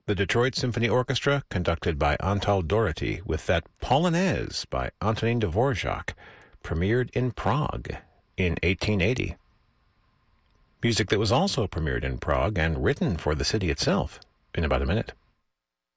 The Detroit Symphony Orchestra, conducted by Antal Doherty, with that Polonaise by Antonin Dvorak, premiered in Prague in 1880. Music that was also premiered in Prague and written for the city itself in about a minute.